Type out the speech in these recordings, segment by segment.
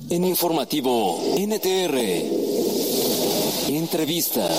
En Informativo NTR. Entrevista.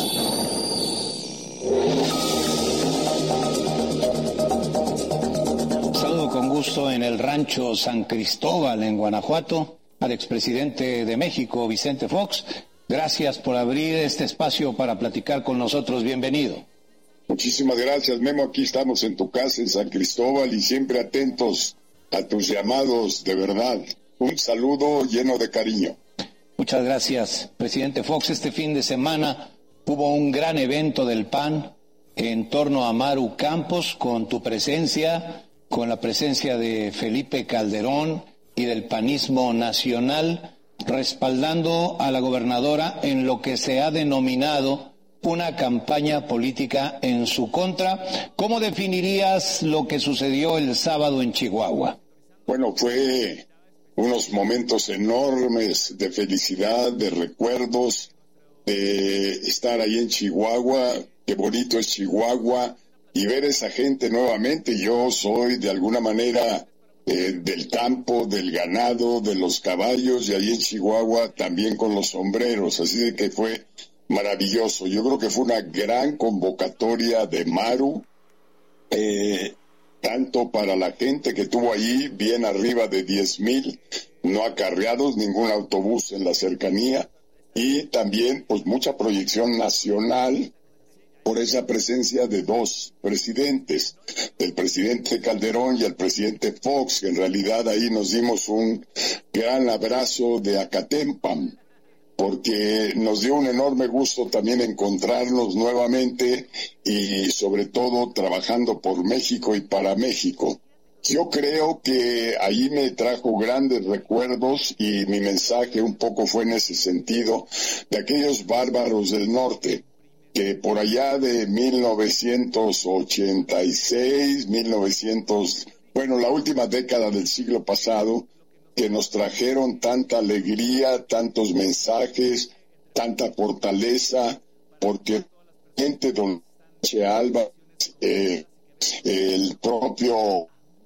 Saludo con gusto en el rancho San Cristóbal, en Guanajuato, al expresidente de México, Vicente Fox. Gracias por abrir este espacio para platicar con nosotros. Bienvenido. Muchísimas gracias, Memo. Aquí estamos en tu casa, en San Cristóbal, y siempre atentos a tus llamados, de verdad. Un saludo lleno de cariño. Muchas gracias, presidente Fox. Este fin de semana hubo un gran evento del PAN en torno a Maru Campos, con tu presencia, con la presencia de Felipe Calderón y del panismo nacional, respaldando a la gobernadora en lo que se ha denominado una campaña política en su contra. ¿Cómo definirías lo que sucedió el sábado en Chihuahua? Bueno, fue unos momentos enormes de felicidad, de recuerdos, de estar ahí en Chihuahua. Qué bonito es Chihuahua, y ver a esa gente nuevamente. Yo soy de alguna manera del campo, del ganado, de los caballos, y ahí en Chihuahua también con los sombreros, así de que fue maravilloso. Yo creo que fue una gran convocatoria de Maru, tanto para la gente que tuvo ahí, bien arriba de 10,000 no acarreados, ningún autobús en la cercanía, y también pues mucha proyección nacional por esa presencia de dos presidentes, del presidente Calderón y el presidente Fox, que en realidad ahí nos dimos un gran abrazo de Acatempam, porque nos dio un enorme gusto también encontrarnos nuevamente, y sobre todo trabajando por México y para México. Yo creo que ahí me trajo grandes recuerdos, y mi mensaje un poco fue en ese sentido, de aquellos bárbaros del norte, que por allá de 1986, la última década del siglo pasado, que nos trajeron tanta alegría, tantos mensajes, tanta fortaleza, porque gente don Alba, el propio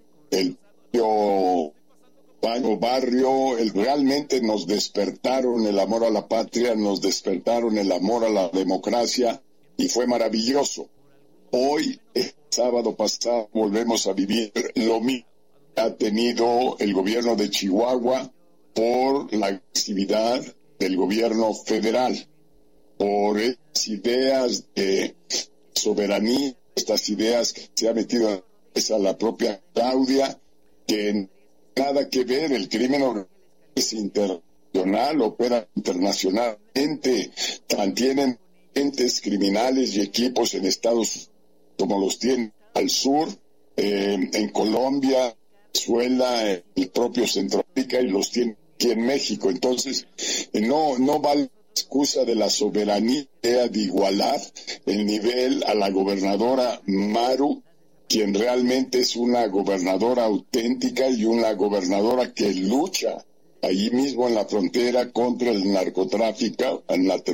Paño Barrio, realmente nos despertaron el amor a la patria, nos despertaron el amor a la democracia, y fue maravilloso. Hoy, el sábado pasado, volvemos a vivir lo mismo que ha tenido el gobierno de Chihuahua por la actividad del gobierno federal, por esas ideas de soberanía, estas ideas que se ha metido a la propia Claudia, que nada que ver. El crimen es internacional, opera internacionalmente, tienen entes criminales y equipos en Estados Unidos como los tienen al sur, en Colombia, Venezuela, el propio Centroamérica, y los tiene aquí en México. Entonces, no vale la excusa de la soberanía de igualar el nivel a la gobernadora Maru, quien realmente es una gobernadora auténtica y una gobernadora que lucha allí mismo en la frontera contra el narcotráfico,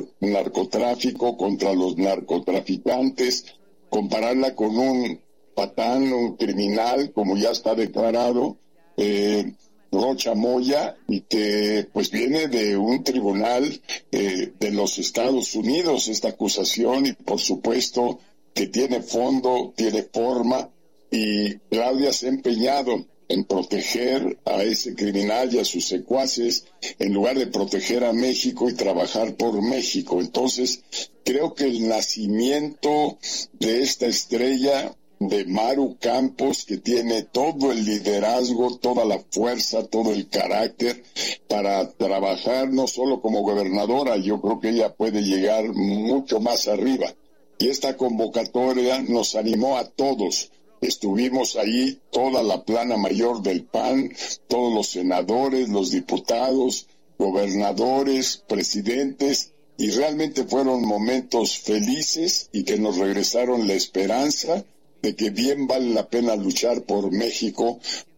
contra los narcotraficantes. Compararla con un patán, un criminal, como ya está declarado, Rocha Moya, y que pues viene de un tribunal de los Estados Unidos esta acusación, y por supuesto que tiene fondo, tiene forma, y Claudia se ha empeñado en proteger a ese criminal y a sus secuaces, en lugar de proteger a México y trabajar por México. Entonces, creo que el nacimiento de esta estrella de Maru Campos, que tiene todo el liderazgo, toda la fuerza, todo el carácter para trabajar no solo como gobernadora, yo creo que ella puede llegar mucho más arriba. Y esta convocatoria nos animó a todos. Estuvimos ahí toda la plana mayor del PAN, todos los senadores, los diputados, gobernadores, presidentes, y realmente fueron momentos felices y que nos regresaron la esperanza de que bien vale la pena luchar por México,